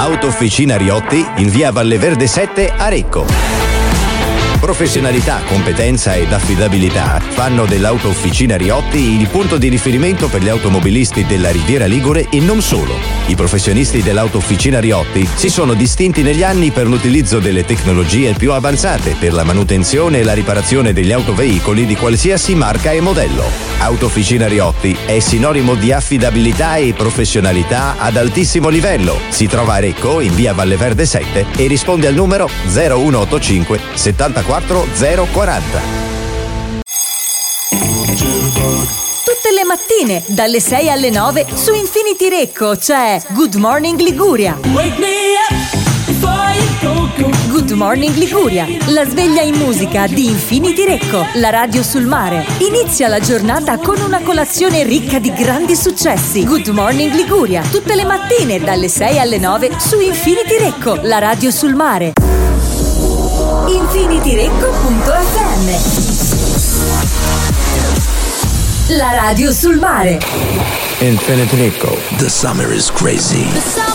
Autofficina Riotti in via Valle Verde 7 a Recco. Professionalità, competenza ed affidabilità fanno dell'Autofficina Riotti il punto di riferimento per gli automobilisti della Riviera Ligure e non solo. I professionisti dell'Autofficina Riotti si sono distinti negli anni per l'utilizzo delle tecnologie più avanzate per la manutenzione e la riparazione degli autoveicoli di qualsiasi marca e modello. Autofficina Riotti è sinonimo di affidabilità e professionalità ad altissimo livello. Si trova a Recco in via Valle Verde 7 e risponde al numero 0185 74 040. Tutte le mattine dalle 6 alle 9 su Infinity Recco c'è Good Morning Liguria. Good Morning Liguria, la sveglia in musica di Infinity Recco, la radio sul mare. Inizia la giornata con una colazione ricca di grandi successi. Good Morning Liguria, tutte le mattine dalle 6 alle 9 su Infinity Recco, la radio sul mare. infinityrecco.fm, la radio sul mare. Infinity Recco. The summer is crazy.